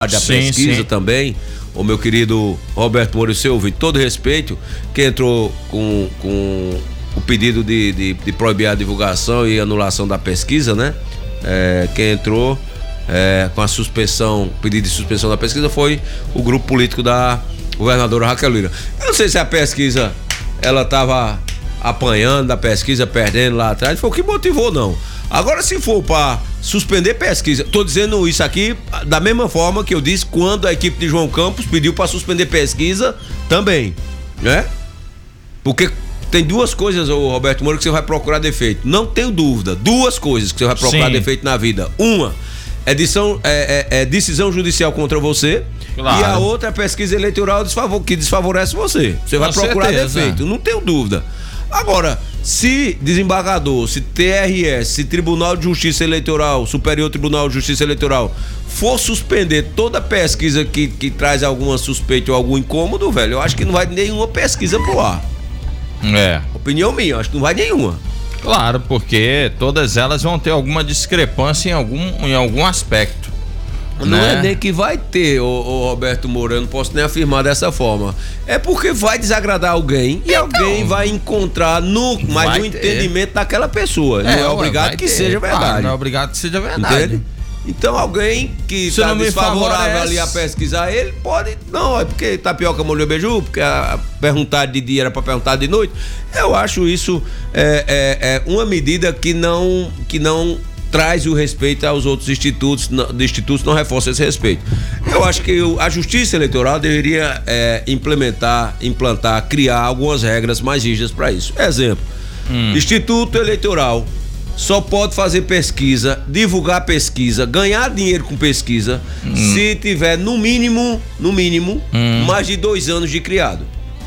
da pesquisa também, o meu querido Roberto Moura, seu ouvinte, todo respeito, que entrou com o pedido de proibir a divulgação e anulação da pesquisa, né? Quem entrou com a suspensão, pedido de suspensão da pesquisa foi o grupo político da governadora Raquel Lira. Eu não sei se a pesquisa, ela estava apanhando da pesquisa, perdendo lá atrás, foi o que motivou, não. Agora, se for para suspender pesquisa, tô dizendo isso aqui da mesma forma que eu disse quando a equipe de João Campos pediu para suspender pesquisa também, né? Porque tem duas coisas, Roberto Moura, que você vai procurar defeito. Não tenho dúvida, duas coisas que você vai procurar defeito na vida. Uma é decisão judicial contra você. Claro. E a outra é pesquisa eleitoral que desfavorece você. Você vai procurar defeito, não tenho dúvida. Agora, se desembargador, se TRS, se Tribunal de Justiça Eleitoral, Superior Tribunal de Justiça Eleitoral, for suspender toda pesquisa que traz alguma suspeita ou algum incômodo, velho, eu acho que não vai nenhuma pesquisa pro ar. Opinião minha, eu acho que não vai nenhuma. Claro, porque todas elas vão ter alguma discrepância em algum aspecto. Não é nem que vai ter, o Roberto Moura, eu não posso nem afirmar dessa forma. É porque vai desagradar alguém e alguém vai encontrar no entendimento daquela pessoa. Não é obrigado que seja verdade. Claro, não é obrigado que seja verdade. Entende? Então alguém que está desfavorável ali a pesquisar ele pode, não, é porque tapioca molhou beiju, porque a perguntar de dia era para perguntar de noite. Eu acho isso uma medida que não traz o respeito aos outros institutos não reforça esse respeito. Eu acho que a Justiça Eleitoral deveria implantar, criar algumas regras mais rígidas para isso. Exemplo, Instituto Eleitoral só pode fazer pesquisa, divulgar pesquisa, ganhar dinheiro com pesquisa, se tiver no mínimo, mais de 2 anos de criado.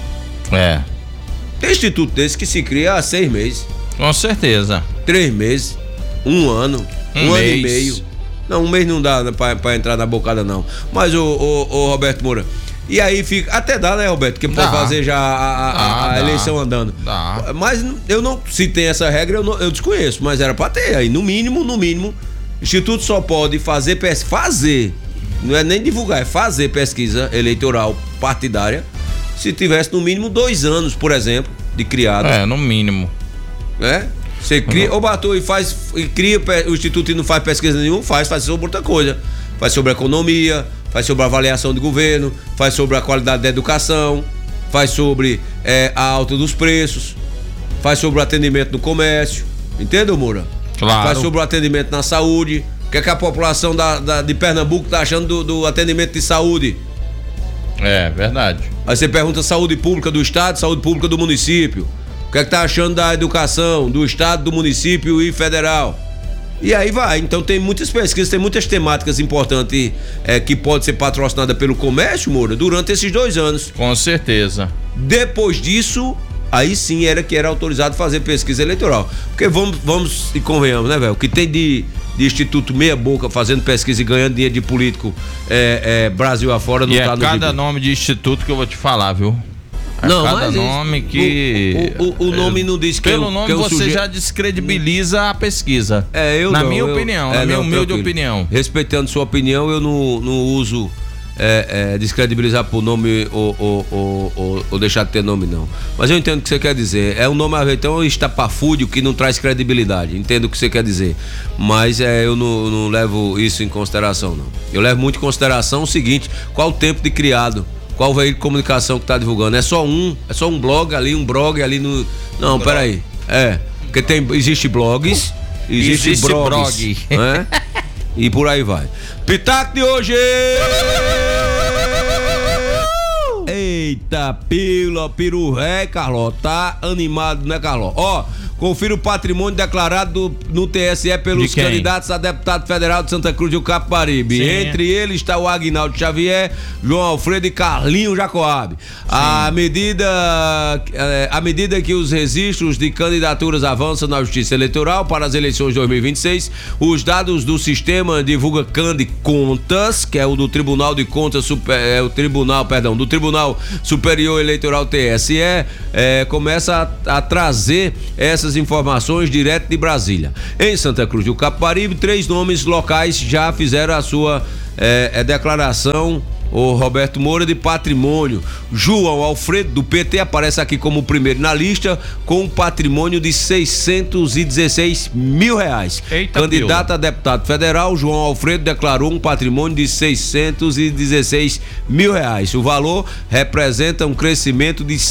Tem instituto desse que se cria há 6 meses. Com certeza. 3 meses. 1 ano, um ano e meio. Não, 1 mês não dá pra entrar na bocada, não. Mas o Roberto Moura, e aí fica, até dá, né, Roberto? Que pode fazer já a eleição andando. Dá. Mas eu não, se tem essa regra, eu desconheço, mas era pra ter aí, no mínimo, o Instituto só pode fazer, não é nem divulgar, é fazer pesquisa eleitoral partidária, se tivesse no mínimo 2 anos, por exemplo, de criado. No mínimo. Você cria, cria o instituto e não faz pesquisa nenhuma, faz sobre outra coisa. Faz sobre a economia, faz sobre a avaliação de governo, faz sobre a qualidade da educação, faz sobre a alta dos preços, faz sobre o atendimento no comércio, entendeu, Moura? Claro. Faz sobre o atendimento na saúde. O que é que a população de Pernambuco tá achando do atendimento de saúde? É verdade. Aí você pergunta saúde pública do estado, saúde pública do município. O que é que tá achando da educação do estado, do município e federal? E aí vai. Então tem muitas pesquisas, tem muitas temáticas importantes que pode ser patrocinada pelo comércio, Moura, durante esses 2 anos. Com certeza. Depois disso, aí sim era autorizado fazer pesquisa eleitoral. Porque vamos e convenhamos, né, velho? O que tem de instituto meia boca fazendo pesquisa e ganhando dinheiro de político Brasil afora não tá no cada nome de instituto que eu vou te falar, viu? Cada nome que... O nome não diz que... Pelo nome você já descredibiliza a pesquisa. Na minha opinião, na minha humilde opinião. Respeitando sua opinião, eu não uso descredibilizar por nome ou deixar de ter nome, não. Mas eu entendo o que você quer dizer. É um nome então estapafúrdio que não traz credibilidade. Entendo o que você quer dizer. Mas eu não levo isso em consideração, não. Eu levo muito em consideração o seguinte: qual o tempo de criado? Qual o veículo de comunicação que tá divulgando? É só um blog ali, no... Não, peraí. Porque existe blogs, existe blogs, né? E por aí vai. Pitaco de hoje! Eita, peru ré, Carló. Tá animado, né, Carló? Ó, confira o patrimônio declarado no TSE pelos candidatos a deputado federal de Santa Cruz do Capibaribe. Sim. Entre eles está o Aguinaldo Xavier, João Alfredo e Carlinho Jacoab. À medida que os registros de candidaturas avançam na Justiça Eleitoral para as eleições de 2026, os dados do sistema divulga Contas, que é o do Tribunal de Contas, do Tribunal Superior Eleitoral TSE começa a trazer essas informações direto de Brasília. Em Santa Cruz do Capibaribe, 3 nomes locais já fizeram a sua declaração. O Roberto Moura de patrimônio. João Alfredo do PT aparece aqui como primeiro na lista com um patrimônio de R$616 mil. Eita, candidato a deputado federal, João Alfredo declarou um patrimônio de R$616 mil. O valor representa um crescimento de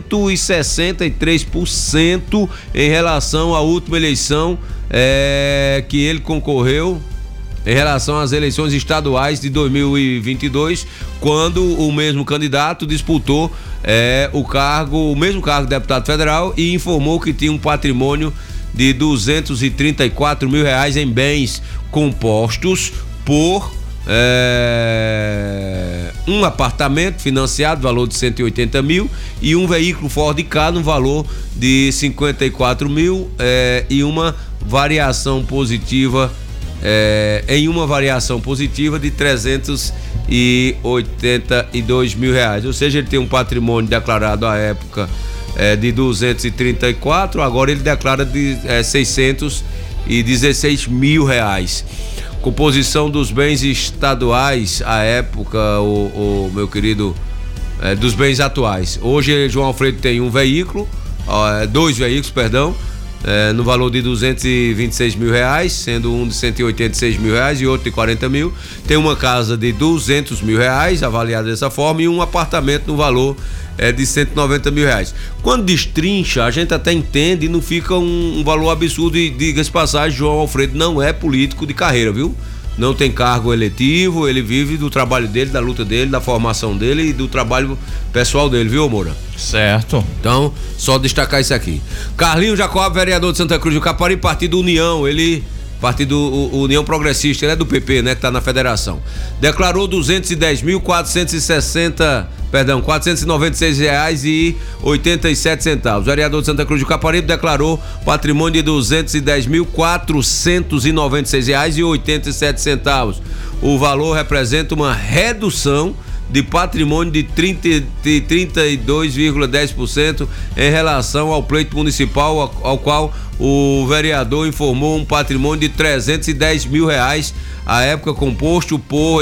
163% em relação à última eleição que ele concorreu, em relação às eleições estaduais de 2022, quando o mesmo candidato disputou o mesmo cargo de deputado federal e informou que tinha um patrimônio de R$234 mil em bens compostos por um apartamento financiado, valor de 180 mil, e um veículo Ford Ka no valor de 54 mil e uma variação positiva de R$382 mil. Ou seja, ele tem um patrimônio declarado à época de 234, agora ele declara de R$616 mil. Composição dos bens estaduais à época, o meu querido, dos bens atuais. Hoje João Alfredo tem um veículo, 2 veículos, perdão, no valor de R$226 mil, sendo um de R$186 mil e outro de R$40 mil. Tem uma casa de R$200 mil, avaliada dessa forma, e um apartamento no valor de R$190 mil. Quando destrincha, a gente até entende e não fica um valor absurdo. E diga-se passagem, João Alfredo não é político de carreira, viu? Não tem cargo eletivo, ele vive do trabalho dele, da luta dele, da formação dele e do trabalho pessoal dele, viu, Moura? Certo. Então, só destacar isso aqui. Carlinho Jacob, vereador de Santa Cruz do Capibaribe, Partido União, Partido União Progressista, ele é do PP, né, que tá na federação. Declarou R$496,87. Vereador de Santa Cruz do Capibaribe declarou patrimônio de R$210.496,87. O valor representa uma redução de patrimônio de 32,10% em relação ao pleito municipal, ao qual o vereador informou um patrimônio de R$310 mil, à época composto por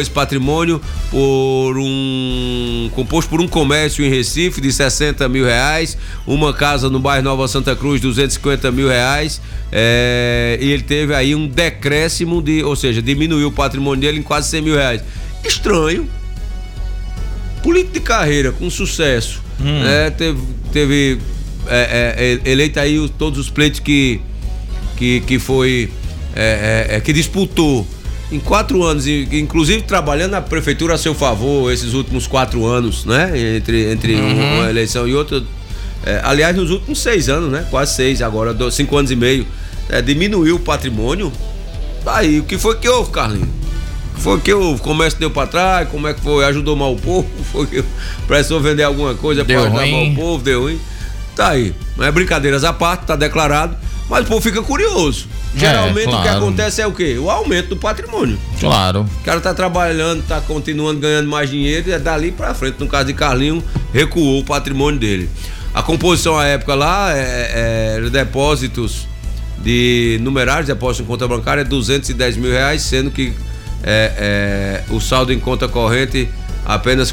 um comércio em Recife de R$60 mil, uma casa no bairro Nova Santa Cruz, R$250 mil, e ele teve aí um decréscimo ou seja, diminuiu o patrimônio dele em quase R$100 mil. Estranho. Político de carreira com sucesso, teve eleito aí todos os pleitos que foi que disputou em 4 anos, inclusive trabalhando na prefeitura a seu favor esses últimos 4 anos, né? Entre uma eleição e outra, aliás, nos últimos 6 anos, né? Quase 6, agora 5 anos e meio, diminuiu o patrimônio. Aí, o que foi que houve, Carlinhos? Foi que o comércio deu pra trás, como é que foi? Ajudou mal o povo? Foi que precisou vender alguma coisa pra ajudar mal o povo? Deu ruim? Tá aí. Mas brincadeiras à parte, tá declarado, mas o povo fica curioso. Geralmente claro. O que acontece é o quê? O aumento do patrimônio. Claro. O cara tá trabalhando, tá continuando ganhando mais dinheiro, e dali pra frente, no caso de Carlinho, recuou o patrimônio dele. A composição à época lá era depósitos de numerários, depósitos em conta bancária, R$210 mil, sendo que o saldo em conta corrente apenas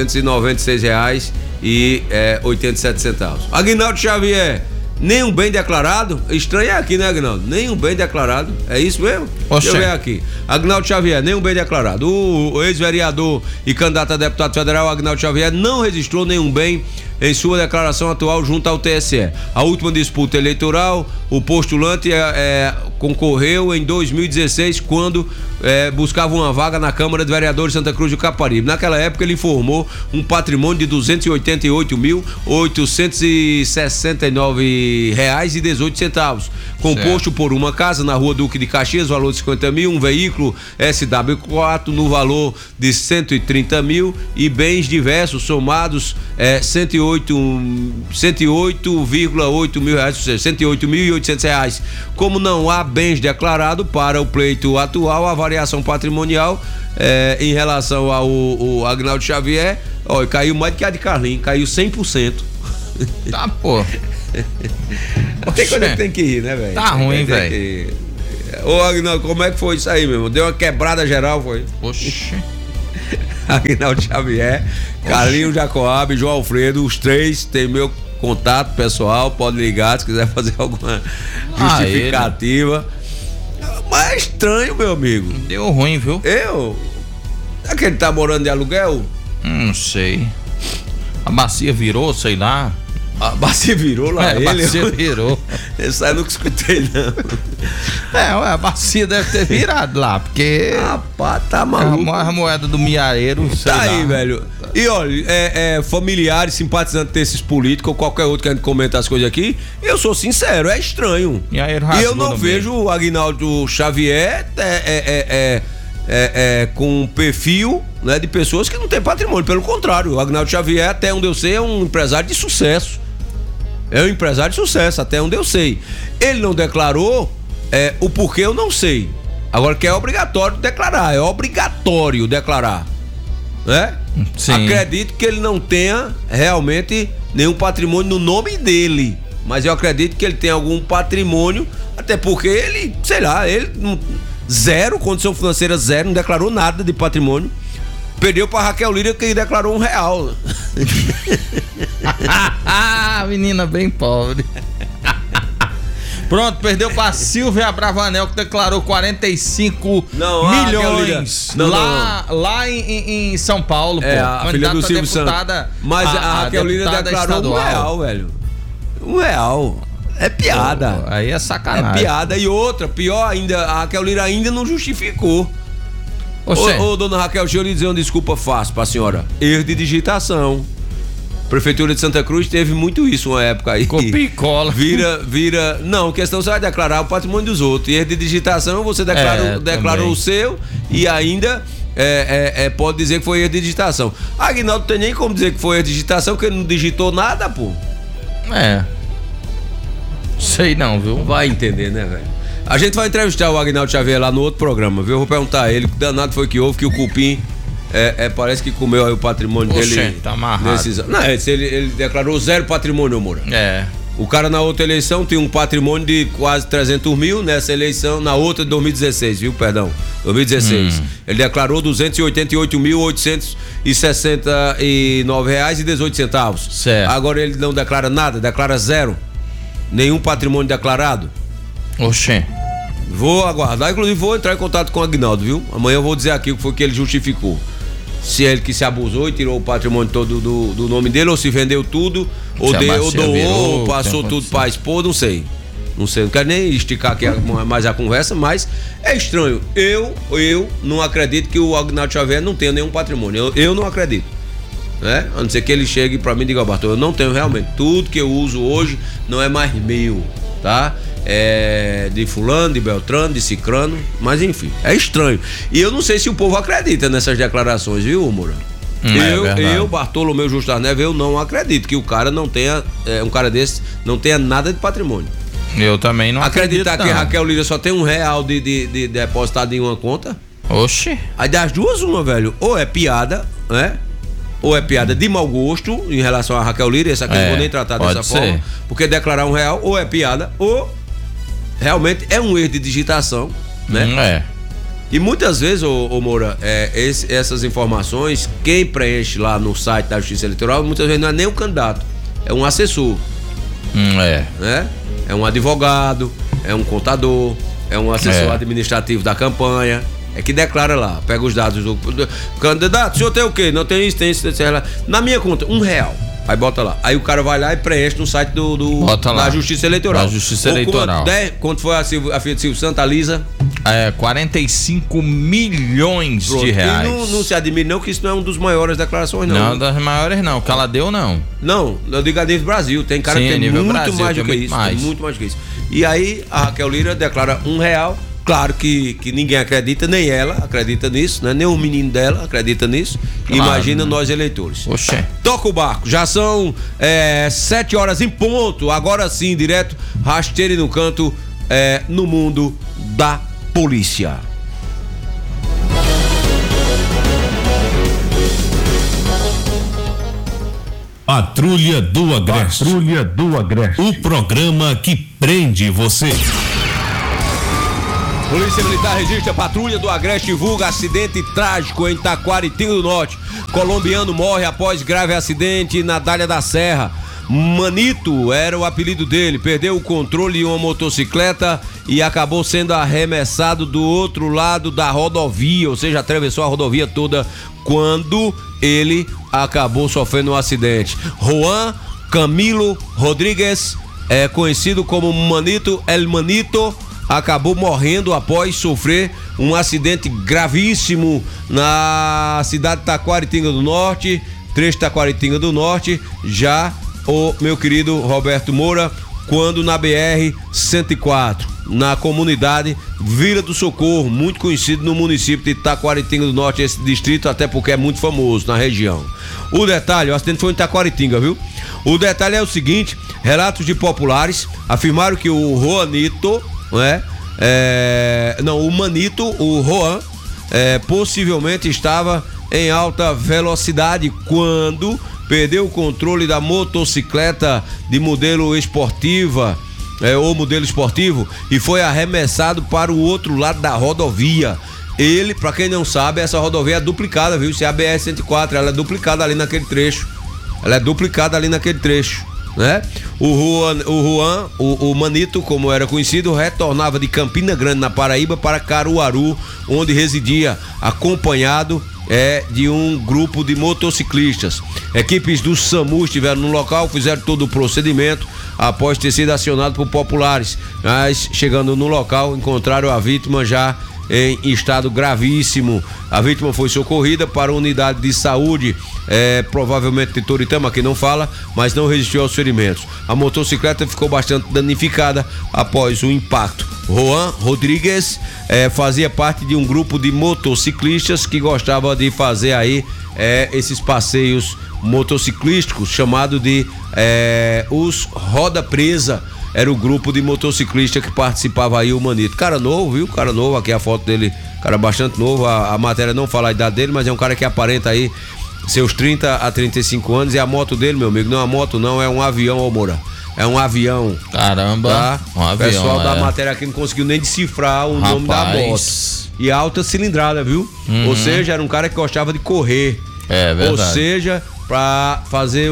R$496,87. Aguinaldo Xavier, nenhum bem declarado? Estranho é aqui, né, Aguinaldo? Nenhum bem declarado, é isso mesmo? Deixa eu ver aqui. Aguinaldo Xavier, nenhum bem declarado. O ex-vereador e candidato a deputado federal Aguinaldo Xavier não registrou nenhum bem em sua declaração atual junto ao TSE. A última disputa eleitoral, o postulante concorreu em 2016, quando buscava uma vaga na Câmara de Vereadores de Santa Cruz do Capibaribe. Naquela época ele informou um patrimônio de R$288.869,18, composto por uma casa na Rua Duque de Caxias, valor de 50 mil, um veículo SW4 no valor de 130 mil e bens diversos somados 108,8 mil reais, ou seja, R$108.800. Como não há bens declarados para o pleito atual, a variação patrimonial em relação ao Aguinaldo Xavier, Ó, caiu mais do que a de Carlinhos, caiu 100%. Tá, pô. Tem coisa que tem que ir, né, velho? Tá ruim, velho. Ô, Aguinaldo, como é que foi isso aí, meu irmão? Deu uma quebrada geral, foi? Oxi. Aguinaldo Xavier, Carlinhos Jacoab, João Alfredo, os três tem meu contato pessoal, pode ligar se quiser fazer alguma justificativa. Mas é estranho, meu amigo. Deu ruim, viu? É que ele tá morando de aluguel? Não sei. A bacia virou, sei lá. A bacia virou lá, A bacia virou. Esse aí eu nunca escutei, não. A bacia deve ter virado lá, porque... Rapaz, tá maluco. A moeda do miareiro, sei lá. Tá aí, velho. E olha, familiares, simpatizantes desses políticos ou qualquer outro que a gente comenta as coisas aqui, eu sou sincero, é estranho. E eu não vejo o Aguinaldo Xavier com um perfil, né, de pessoas que não tem patrimônio. Pelo contrário, o Aguinaldo Xavier, até onde eu sei, é um empresário de sucesso. É um empresário de sucesso, até onde eu sei. Ele não declarou o porquê, eu não sei. Agora que é obrigatório declarar, né? Sim. Acredito que ele não tenha realmente nenhum patrimônio no nome dele, mas eu acredito que ele tem algum patrimônio, até porque ele, sei lá, ele zero, condição financeira zero, não declarou nada de patrimônio. Perdeu pra Raquel Lira, que declarou R$1. Menina bem pobre. Pronto, perdeu pra Silvia Bravanel, que declarou 45 milhões lá em São Paulo, pô. A filha do Silvio Santos. Mas a Raquel Lira declarou R$1, velho. R$1. É piada. Pô, aí é sacanagem. É piada. E outra, pior ainda, a Raquel Lira ainda não justificou. Ô, dona Raquel, deixa eu lhe dizer uma desculpa fácil pra senhora. Erro de digitação. Prefeitura de Santa Cruz teve muito isso uma época aí. Copia e cola. Vira. Não, questão você vai declarar o patrimônio dos outros. E erro de digitação, você declarou o seu e ainda pode dizer que foi erro de digitação. Aguinaldo não tem nem como dizer que foi erro de digitação, porque ele não digitou nada, pô. Sei não, viu? Vai entender, né, velho? A gente vai entrevistar o Aguinaldo Xavier lá no outro programa, viu? Eu vou perguntar a ele que danado foi que houve, que o cupim parece que comeu aí o patrimônio dele. Tá amarrado. Não, ele declarou zero patrimônio, Moura. O cara na outra eleição tinha um patrimônio de quase 300 mil, nessa eleição, na outra de 2016, viu? Perdão, 2016. Ele declarou R$288.869,18. Certo. Agora ele não declara nada, declara zero. Nenhum patrimônio declarado. Oxê. Vou aguardar, inclusive vou entrar em contato com o Aguinaldo, viu? Amanhã eu vou dizer aqui o que foi que ele justificou. Se é ele que se abusou e tirou o patrimônio todo do nome dele, ou se vendeu tudo, ou doou, ou passou tudo pra expor, não sei. Não quero nem esticar aqui mais a conversa, mas é estranho. Eu não acredito que o Aguinaldo Xavier não tenha nenhum patrimônio. Eu não acredito. Né? A não ser que ele chegue pra mim e diga, Bartô, eu não tenho realmente. Tudo que eu uso hoje não é mais meu, tá? É de fulano, de Beltrano, de Cicrano, mas enfim, é estranho. E eu não sei se o povo acredita nessas declarações, viu, Moura? Eu, Bartolomeu Justo Neves, eu não acredito que o cara não tenha, um cara desse, não tenha nada de patrimônio. Eu também não acredito. Acreditar que Raquel Lira só tem R$1 de depositado em uma conta? Oxi. Aí das duas, uma, velho, ou é piada, né? Ou é piada de mau gosto em relação a Raquel Lira, essa aqui eu não vou nem tratar dessa forma, porque declarar R$1, ou é piada, ou realmente é um erro de digitação, né? E muitas vezes, ô Moura, essas informações, quem preenche lá no site da Justiça Eleitoral, muitas vezes não é nem o candidato, é um assessor. Né? É um advogado, é um contador, é um assessor administrativo da campanha. É que declara lá, pega os dados do candidato, o senhor tem o quê? Não tem isso, tem isso, na minha conta, R$1. Aí bota lá. Aí o cara vai lá e preenche no site da Justiça Eleitoral. Da Justiça Eleitoral. Quanto foi a filha de Silvio Santos, a Lisa? 45 milhões de reais. E não se admire não que isso não é uma das maiores declarações, não. Não, das maiores não, que ela deu não. Não, eu digo a nível Brasil. Tem cara que tem muito mais do que isso. Muito mais do que isso. E aí a Raquel Lira declara R$1. Claro que ninguém acredita, nem ela acredita nisso, né? Nem o menino dela acredita nisso. Claro, imagina nós eleitores. Oxê. Toca o barco, já são 7 horas em ponto. Agora sim, direto, rasteiro no canto, no mundo da polícia. Patrulha do Agreste. Patrulha do Agreste. O programa que prende você. Polícia Militar registra Patrulha do Agreste divulga acidente trágico em Taquaritinga do Norte. Colombiano morre após grave acidente na Dália da Serra. Manito era o apelido dele, perdeu o controle em uma motocicleta e acabou sendo arremessado do outro lado da rodovia, ou seja, atravessou a rodovia toda quando ele acabou sofrendo um acidente. Juan Camilo Rodrigues, conhecido como Manito, El Manito, acabou morrendo após sofrer um acidente gravíssimo na cidade de Taquaritinga do Norte, trecho de Taquaritinga do Norte. Já o meu querido Roberto Moura, quando na BR-104, na comunidade Vila do Socorro, muito conhecido no município de Taquaritinga do Norte, esse distrito, até porque é muito famoso na região. O detalhe, o acidente foi em Taquaritinga, viu? O detalhe é o seguinte: relatos de populares afirmaram que o Juanito, o Manito, o Juan, possivelmente estava em alta velocidade quando perdeu o controle da motocicleta de modelo esportiva, ou modelo esportivo, e foi arremessado para o outro lado da rodovia. Ele, pra quem não sabe, essa rodovia é duplicada, viu? Se é a BR-104, ela é duplicada ali naquele trecho. Né? O Manito, como era conhecido, retornava de Campina Grande, na Paraíba, para Caruaru, onde residia, acompanhado de um grupo de motociclistas. Equipes do SAMU estiveram no local, fizeram todo o procedimento após ter sido acionado por populares, mas chegando no local encontraram a vítima já em estado gravíssimo. A vítima foi socorrida para a unidade de saúde, provavelmente de Toritama, que não fala, mas não resistiu aos ferimentos. A motocicleta ficou bastante danificada após o impacto. Juan Rodrigues fazia parte de um grupo de motociclistas que gostava de fazer aí esses passeios motociclísticos, chamado de os Roda Presa. Era o grupo de motociclistas que participava aí, o Manito. Cara novo, viu? Cara novo, aqui a foto dele, cara bastante novo. A matéria não fala a idade dele, mas é um cara que aparenta aí seus 30 a 35 anos. E a moto dele, meu amigo, não é uma moto não, é um avião, ô Moura. É um avião. Caramba, tá? Um avião. O pessoal da matéria aqui não conseguiu nem decifrar o nome da moto. E alta cilindrada, viu? Ou seja, era um cara que gostava de correr. É verdade. Ou seja, pra fazer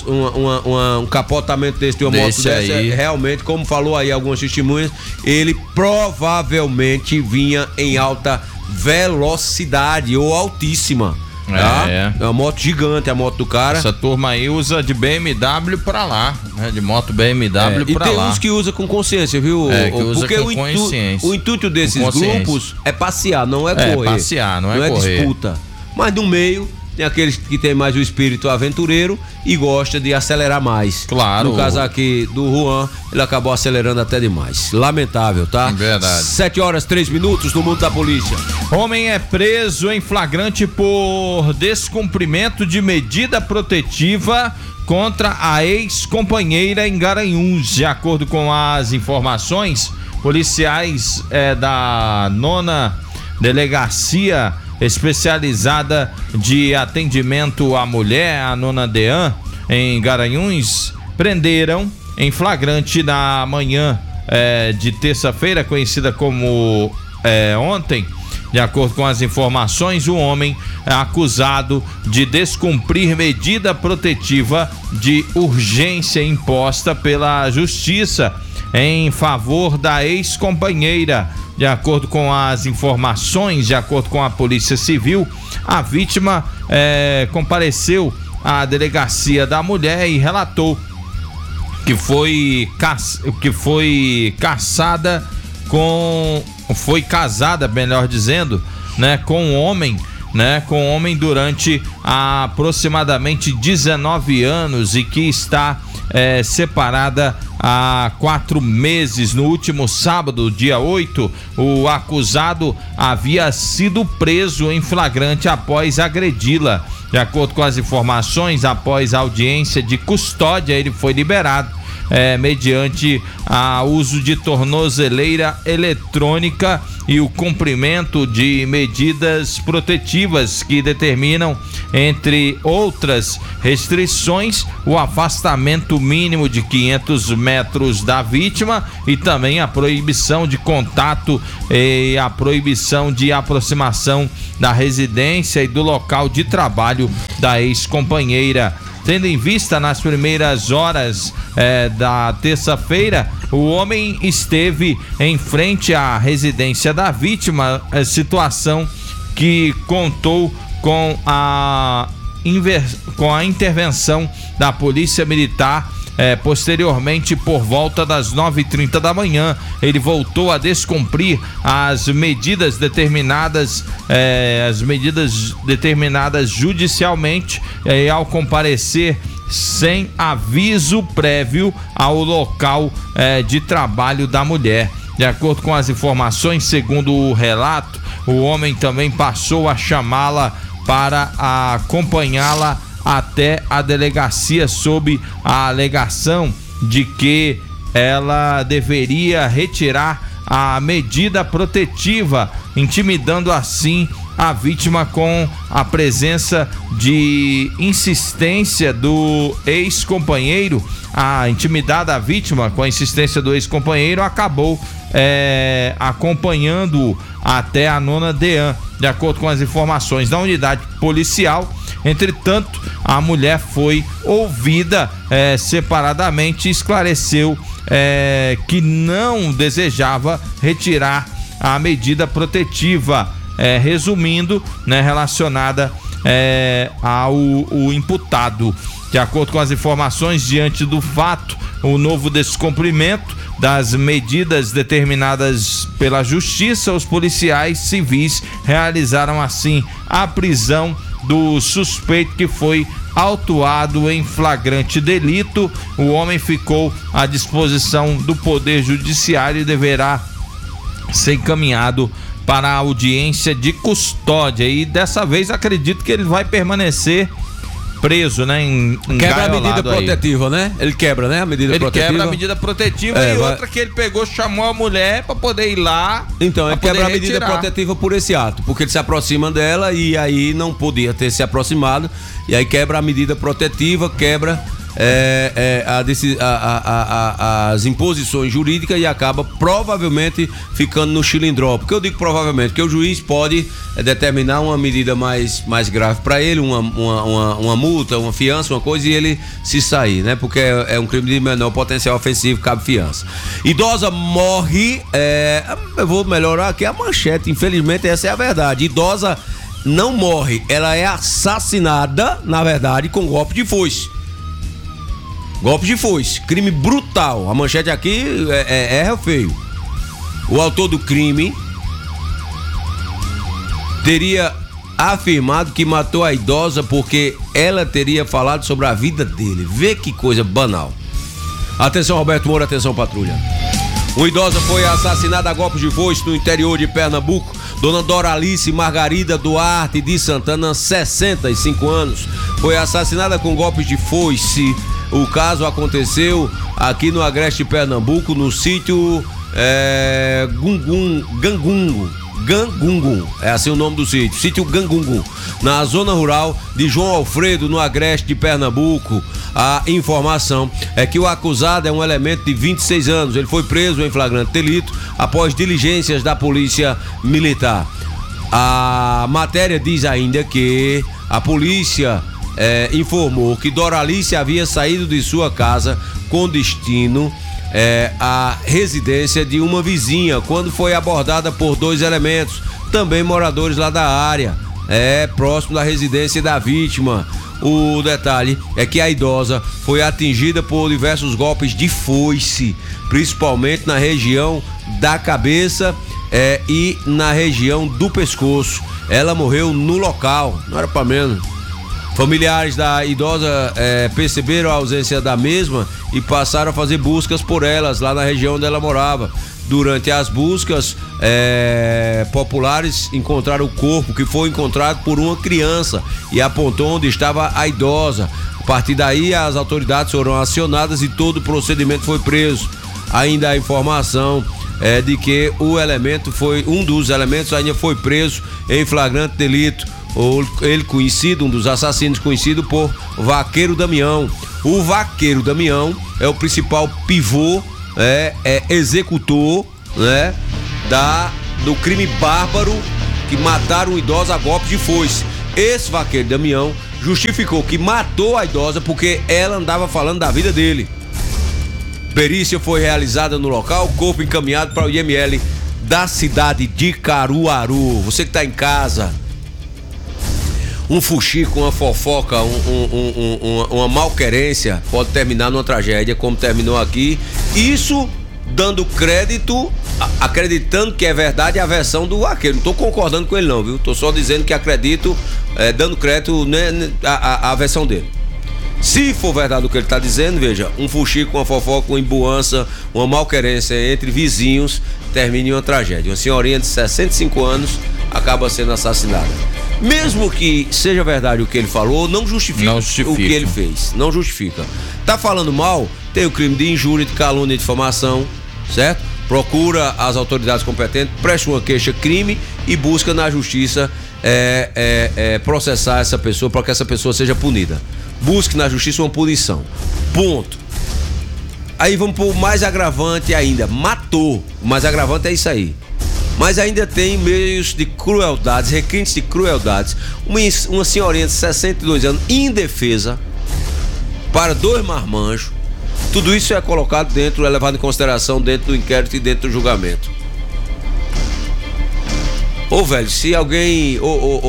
um capotamento desse de uma moto dessa, realmente, como falou aí algumas testemunhas, ele provavelmente vinha em alta velocidade ou altíssima. Tá? É uma moto gigante, a moto do cara. Essa turma aí usa de BMW pra lá, né? De moto BMW pra lá. E tem uns que usa com consciência, viu? Que usa porque com consciência. O intuito desses grupos é passear, não é correr. Passear, não é correr. Disputa. Mas no meio tem aqueles que tem mais o espírito aventureiro e gosta de acelerar mais. Claro. No caso aqui do Juan, ele acabou acelerando até demais. Lamentável, tá? Verdade. 7h03 no mundo da polícia. Homem é preso em flagrante por descumprimento de medida protetiva contra a ex-companheira em Garanhuns. De acordo com as informações, policiais da 9ª Delegacia Especializada de Atendimento à Mulher, a 9ª DEAN, em Garanhuns, prenderam em flagrante na manhã de terça-feira, conhecida como ontem. De acordo com as informações, o homem é acusado de descumprir medida protetiva de urgência imposta pela Justiça em favor da ex-companheira. De acordo com as informações, de acordo com a Polícia Civil, a vítima compareceu à Delegacia da Mulher e relatou que foi casada, melhor dizendo, né, com um homem durante aproximadamente 19 anos e que está separada há 4 meses. No último sábado, dia 8, o acusado havia sido preso em flagrante após agredi-la. De acordo com as informações, após a audiência de custódia, ele foi liberado mediante o uso de tornozeleira eletrônica e o cumprimento de medidas protetivas que determinam, entre outras restrições, o afastamento mínimo de 500 metros da vítima e também a proibição de contato e a proibição de aproximação da residência e do local de trabalho da ex-companheira. Tendo em vista, nas primeiras horas da terça-feira, o homem esteve em frente à residência da vítima, situação que contou com a intervenção da Polícia Militar. Posteriormente, por volta das 9h30 da manhã, ele voltou a descumprir as medidas determinadas judicialmente, ao comparecer sem aviso prévio ao local de trabalho da mulher. De acordo com as informações, segundo o relato, o homem também passou a chamá-la para acompanhá-la até a delegacia sob a alegação de que ela deveria retirar a medida protetiva, intimidando assim a vítima com a presença de insistência do ex-companheiro. A intimidada vítima com a insistência do ex-companheiro acabou acompanhando-o até a 9ª DEAN, de acordo com as informações da unidade policial. Entretanto, a mulher foi ouvida separadamente e esclareceu que não desejava retirar a medida protetiva, resumindo, relacionada ao imputado. De acordo com as informações, diante do fato, o novo descumprimento das medidas determinadas pela Justiça, os policiais civis realizaram assim a prisão do suspeito, que foi autuado em flagrante delito. O homem ficou à disposição do Poder Judiciário e deverá ser encaminhado para a audiência de custódia. E dessa vez acredito que ele vai permanecer preso, né? Quebra a medida protetiva, né? Ele quebra, né? A medida protetiva. Ele quebra a medida protetiva e outra que ele pegou, chamou a mulher pra poder ir lá. Então, ele quebra a medida protetiva por esse ato, porque ele se aproxima dela e aí não podia ter se aproximado, e aí quebra a medida protetiva, quebra as imposições jurídicas e acaba provavelmente ficando no chilindró. Porque eu digo provavelmente, porque o juiz pode determinar uma medida mais grave para ele, uma multa, uma fiança, uma coisa, e ele se sair, né? Porque é um crime de menor potencial ofensivo, cabe fiança. Idosa morre, eu vou melhorar aqui a manchete, infelizmente essa é a verdade. Idosa não morre, ela é assassinada, na verdade, com golpe de foice. Golpe de foice, crime brutal. A manchete aqui é feio. O autor do crime teria afirmado que matou a idosa porque ela teria falado sobre a vida dele. Vê que coisa banal. Atenção, Roberto Moura, atenção, patrulha. Uma idosa foi assassinada a golpes de foice no interior de Pernambuco. Dona Doralice Margarida Duarte de Santana, 65 anos, foi assassinada com golpes de foice. O caso aconteceu aqui no Agreste Pernambuco, no sítio Gangungun, é assim o nome do sítio Gangungun, na zona rural de João Alfredo, no Agreste de Pernambuco. A informação é que o acusado é um elemento de 26 anos. Ele foi preso em flagrante delito após diligências da Polícia Militar. A matéria diz ainda que a polícia informou que Doralice havia saído de sua casa com destino à residência de uma vizinha, quando foi abordada por 2 elementos, também moradores lá da área, próximo da residência da vítima. O detalhe é que a idosa foi atingida por diversos golpes de foice, principalmente na região da cabeça e na região do pescoço. Ela morreu no local, não era para menos. Familiares da idosa perceberam a ausência da mesma e passaram a fazer buscas por elas lá na região onde ela morava. Durante as buscas, populares encontraram o corpo, que foi encontrado por uma criança, e apontou onde estava a idosa. partir daí, as autoridades foram acionadas e todo o procedimento foi preso. Ainda a informação é de que um dos elementos ainda foi preso em flagrante delito. Ele conhecido, um dos assassinos conhecido por Vaqueiro Damião. O Vaqueiro Damião é o principal pivô, executor, né, do crime bárbaro que mataram um idoso a golpe de foice. Esse Vaqueiro Damião justificou que matou a idosa porque ela andava falando da vida dele. Perícia foi realizada no local, corpo encaminhado para o IML da cidade de Caruaru. Você que está em casa, um fuxico, uma fofoca, uma malquerência pode terminar numa tragédia, como terminou aqui. Isso dando crédito, acreditando que é verdade a versão do vaqueiro. Não tô concordando com ele não, viu? Tô só dizendo que acredito, dando crédito, né, a versão dele. Se for verdade o que ele tá dizendo, veja, um fuxico, uma fofoca, uma embuança, uma malquerência entre vizinhos termina em uma tragédia. Uma senhorinha de 65 anos acaba sendo assassinada. Mesmo que seja verdade o que ele falou, não justifica o que ele fez. Não justifica. Tá falando mal? Tem o crime de injúria, de calúnia e difamação, certo? Procura as autoridades competentes, presta uma queixa-crime e busca na justiça processar essa pessoa para que essa pessoa seja punida. Busque na justiça uma punição. Ponto. Aí vamos pro mais agravante ainda. Matou. O mais agravante é isso aí. Mas ainda tem meios de crueldades, requintes de crueldades. Uma senhorinha de 62 anos, indefesa, para 2 marmanjos. Tudo isso é colocado dentro, é levado em consideração dentro do inquérito e dentro do julgamento. Ô velho, se alguém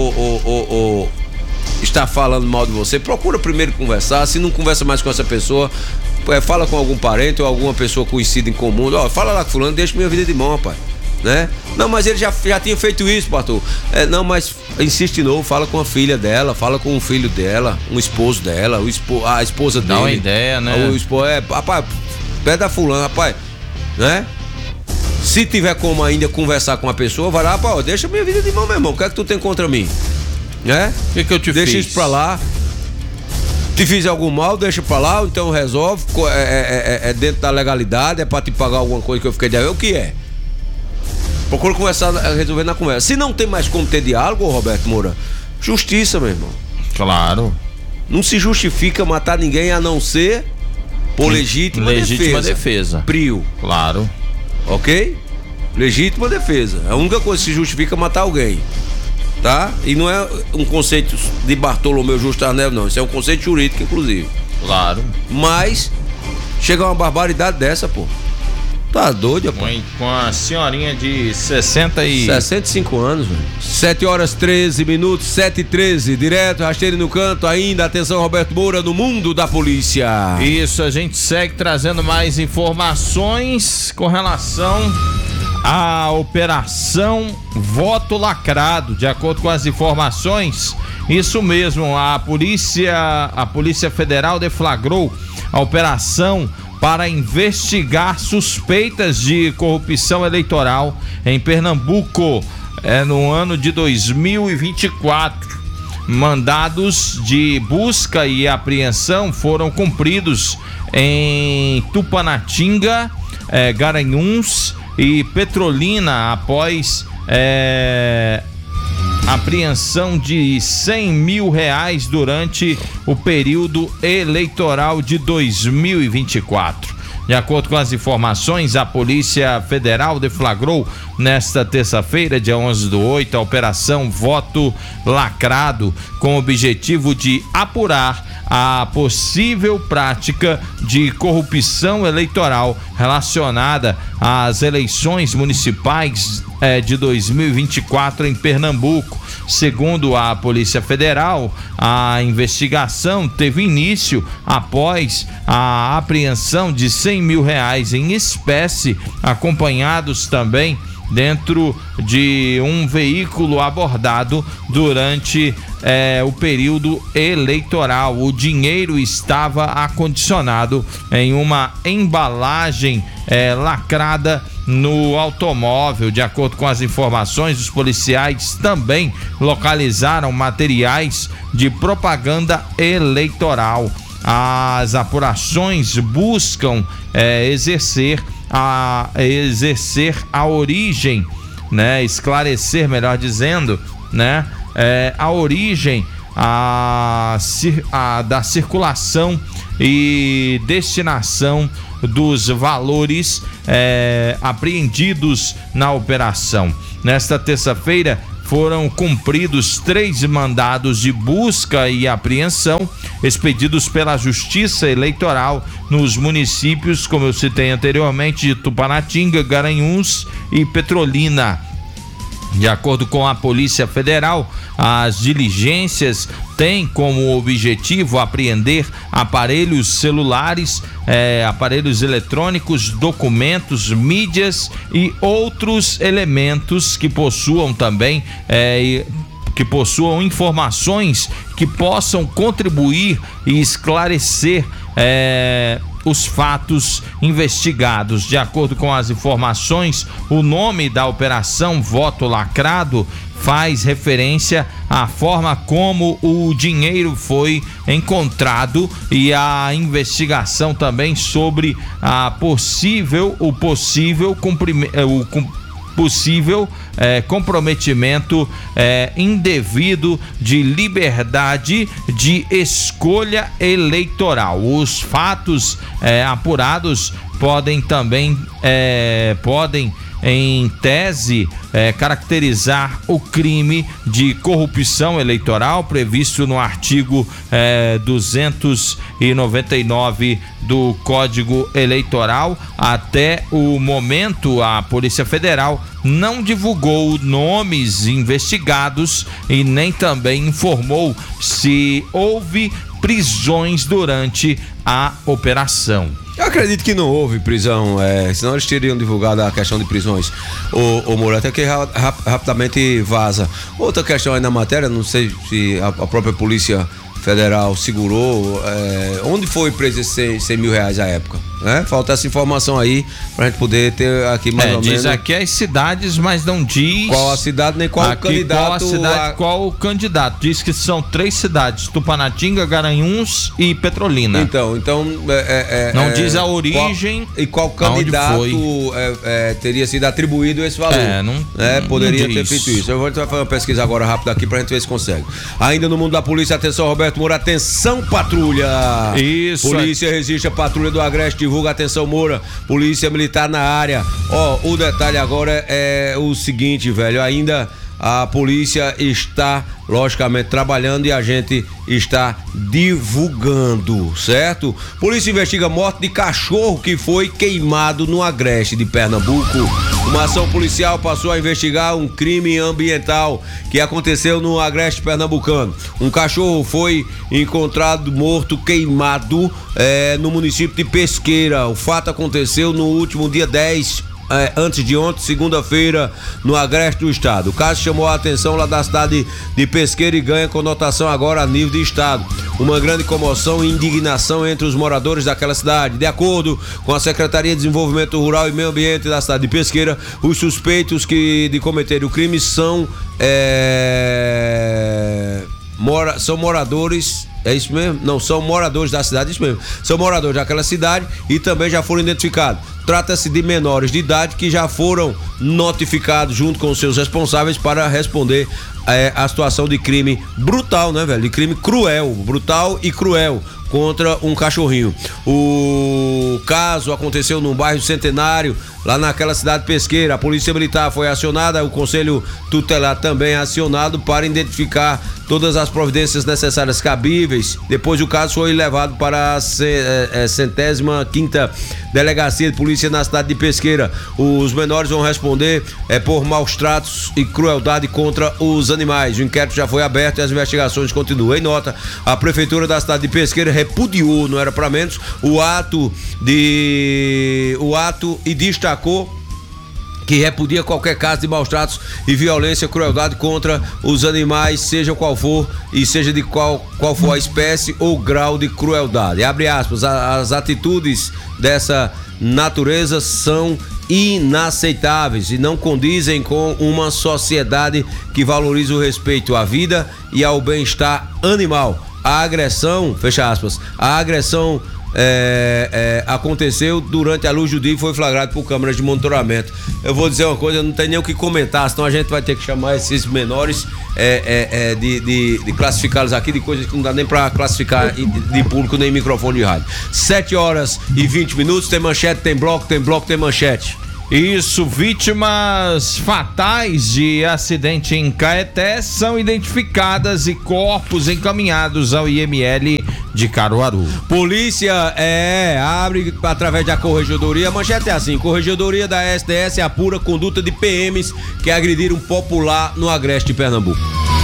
está falando mal de você, procura primeiro conversar. Se não conversa mais com essa pessoa, fala com algum parente ou alguma pessoa conhecida em comum. Fala lá com fulano, deixa minha vida de mão, rapaz. Né? Não, mas ele já tinha feito isso, pastor. Não, mas insiste de novo, fala com a filha dela, fala com o filho dela, um esposo dela, a esposa dele. Dá uma ideia, né? O esposo, rapaz, pede a fulano, rapaz, né? Se tiver como ainda conversar com a pessoa, vai lá, rapaz, deixa minha vida de mão, meu irmão. O que é que tu tem contra mim? Né? O que eu te deixa fiz? Isso pra lá. Te fiz algum mal, deixa pra lá, então resolve. É dentro da legalidade, é pra te pagar alguma coisa que eu fiquei devendo. O que é? Procura conversar, resolver na conversa. Se não tem mais como ter diálogo, Roberto Moura, justiça, meu irmão. Claro. Não se justifica matar ninguém a não ser por legítima defesa. Prio. Claro. Ok? Legítima defesa. A única coisa que se justifica é matar alguém. Tá? E não é um conceito de Bartolomeu Justo das Neves, não. Isso é um conceito jurídico, inclusive. Claro. Mas chega uma barbaridade dessa, pô. Tá doido, rapaz? Com a senhorinha de 65 anos, velho. 7h13, 7h13, direto, rasteiro no canto ainda. Atenção, Roberto Moura, no mundo da polícia. Isso, a gente segue trazendo mais informações com relação à operação Voto Lacrado. De acordo com as informações, isso mesmo, a Polícia Federal deflagrou a operação para investigar suspeitas de corrupção eleitoral em Pernambuco no ano de 2024. Mandados de busca e apreensão foram cumpridos em Tupanatinga, Garanhuns e Petrolina após apreensão de R$100 mil durante o período eleitoral de 2024. De acordo com as informações, a Polícia Federal deflagrou nesta terça-feira, dia 11/8, a Operação Voto Lacrado, com o objetivo de apurar a possível prática de corrupção eleitoral relacionada às eleições municipais de 2024 em Pernambuco. Segundo a Polícia Federal, a investigação teve início após a apreensão de R$100 mil em espécie, acompanhados também dentro de um veículo abordado durante o período eleitoral. O dinheiro estava acondicionado em uma embalagem lacrada no automóvel. De acordo com as informações, os policiais também localizaram materiais de propaganda eleitoral. as apurações buscam exercer a origem, né? Esclarecer, melhor dizendo, né? A origem da circulação e destinação dos valores apreendidos na operação. Nesta terça-feira foram cumpridos 3 mandados de busca e apreensão expedidos pela Justiça Eleitoral nos municípios, como eu citei anteriormente, de Tupanatinga, Garanhuns e Petrolina. De acordo com a Polícia Federal, as diligências têm como objetivo apreender aparelhos celulares, aparelhos eletrônicos, documentos, mídias e outros elementos que possuam também informações que possam contribuir e esclarecer os fatos investigados. De acordo com as informações, o nome da operação Voto Lacrado faz referência à forma como o dinheiro foi encontrado e a investigação também sobre o possível comprometimento indevido de liberdade de escolha eleitoral. Os fatos apurados podem em tese caracterizar o crime de corrupção eleitoral previsto no artigo 299 do Código Eleitoral. Até o momento, a Polícia Federal não divulgou nomes investigados e nem também informou se houve prisões durante a operação. Eu acredito que não houve prisão, senão eles teriam divulgado a questão de prisões. O Moura, até que rapidamente vaza. Outra questão aí na matéria, não sei se a própria Polícia Federal segurou, onde foi preso esses 100 mil reais à época, né? Falta essa informação aí pra gente poder ter aqui mais ou menos. Diz aqui as cidades, mas não diz qual a cidade nem qual o candidato. Qual a cidade, qual o candidato. Diz que são 3 cidades: Tupanatinga, Garanhuns e Petrolina. Então não diz a origem e qual candidato teria sido atribuído esse valor. Poderia ter feito isso. Eu vou fazer uma pesquisa agora rápida aqui pra gente ver se consegue. Ainda no mundo da polícia, atenção, Roberto Moura, atenção, patrulha. Isso. Polícia resiste a patrulha do Agreste, divulga, atenção, Moura. Polícia Militar na área. O detalhe agora é o seguinte, velho, ainda a polícia está, logicamente, trabalhando e a gente está divulgando, certo? Polícia investiga morte de cachorro que foi queimado no Agreste de Pernambuco. Uma ação policial passou a investigar um crime ambiental que aconteceu no Agreste pernambucano. Um cachorro foi encontrado morto, queimado, no município de Pesqueira. O fato aconteceu no último dia 10 antes de ontem, segunda-feira, no Agreste do estado. O caso chamou a atenção lá da cidade de Pesqueira e ganha conotação agora a nível de estado. Uma grande comoção e indignação entre os moradores daquela cidade. De acordo com a Secretaria de Desenvolvimento Rural e Meio Ambiente da cidade de Pesqueira, os suspeitos de cometer o crime são moradores. É isso mesmo? Não, são moradores da cidade, isso mesmo. São moradores daquela cidade e também já foram identificados. Trata-se de menores de idade que já foram notificados junto com os seus responsáveis para responder a situação de crime brutal, né, velho? De crime cruel, brutal e cruel contra um cachorrinho. O caso aconteceu num bairro Centenário, lá naquela cidade pesqueira. A Polícia Militar foi acionada, o Conselho Tutelar também é acionado para identificar todas as providências necessárias cabíveis. Depois o caso foi levado para a 105ª Delegacia de Polícia na cidade de Pesqueira. Os menores vão responder por maus tratos e crueldade contra os animais. O inquérito já foi aberto e as investigações continuam. Em nota, a Prefeitura da cidade de Pesqueira repudiou, não era para menos, o ato e destacou que repudia qualquer caso de maus tratos e violência, crueldade contra os animais, seja qual for e seja de qual for a espécie ou grau de crueldade. Abre aspas, as atitudes dessa natureza são inaceitáveis e não condizem com uma sociedade que valoriza o respeito à vida e ao bem-estar animal. a agressão, fecha aspas, a agressão aconteceu durante a luz do dia e foi flagrado por câmeras de monitoramento. Eu vou dizer uma coisa, não tem nem o que comentar, senão a gente vai ter que chamar esses menores de classificá-los aqui de coisas que não dá nem pra classificar de público nem microfone de rádio. 7h20, tem manchete, tem bloco, tem manchete. Isso, vítimas fatais de acidente em Caeté são identificadas e corpos encaminhados ao IML de Caruaru. Polícia abre através da corregedoria, a manchete é assim: corregedoria da SDS apura conduta de PMs que agrediram popular no Agreste de Pernambuco.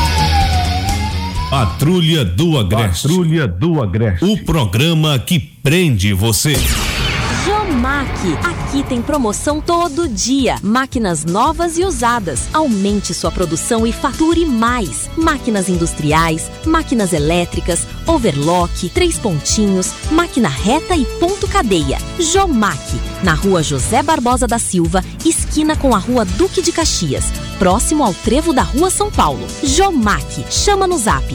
Patrulha do Agreste. O programa que prende você. Jomac, aqui tem promoção todo dia. Máquinas novas e usadas. Aumente sua produção e fature mais. Máquinas industriais, máquinas elétricas, overlock, 3 pontinhos, máquina reta e ponto cadeia. Jomac, na rua José Barbosa da Silva, esquina com a rua Duque de Caxias, próximo ao trevo da rua São Paulo. Jomac, chama no zap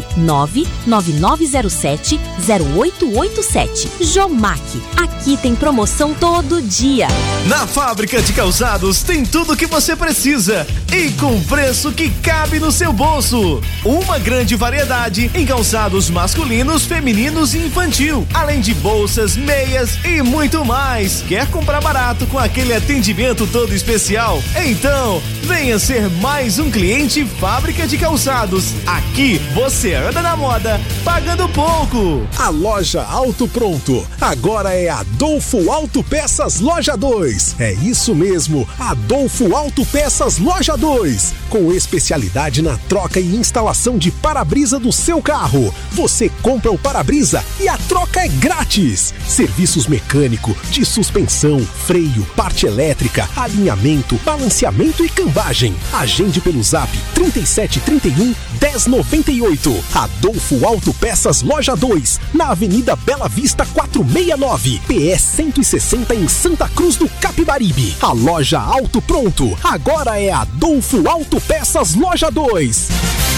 99907-0887. Jomac, aqui tem promoção todo dia. Na Fábrica de Calçados tem tudo o que você precisa e com preço que cabe no seu bolso. Uma grande variedade em calçados masculinos, femininos e infantil, além de bolsas, meias e muito mais. Quer comprar barato com aquele atendimento todo especial? Então, venha ser mais um cliente Fábrica de Calçados. Aqui você anda na moda pagando pouco. A loja Auto Pronto agora é Adolfo Autopeças Loja 2. É isso mesmo, Adolfo Autopeças Loja 2. Com especialidade na troca e instalação de para-brisa do seu carro. Você compra o para-brisa e a troca é grátis. Serviços mecânico, de suspensão, freio, parte elétrica, alinhamento, balanceamento e cambagem. Agende pelo zap 3731-1098. Adolfo Autopeças Loja 2, na Avenida Bela Vista 469, PS 160 em Santa Cruz do Capibaribe. A loja Auto Pronto agora é Adolfo Autopeças Loja 2.